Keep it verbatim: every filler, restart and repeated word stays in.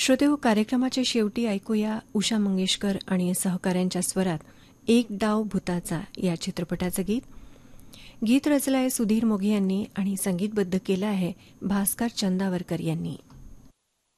श्रोतेहो, कार्यक्रमाच्या शेवटी ऐकूया उषा मंगेशकर आणि सहकाऱ्यांच्या स्वरात एक डाव भूताचा या चित्रपटाचं गीत. गीत रचलं आहे सुधीर मोघे यांनी आणि संगीतबद्ध केलं आहे भास्कर चंदावरकर यांनी.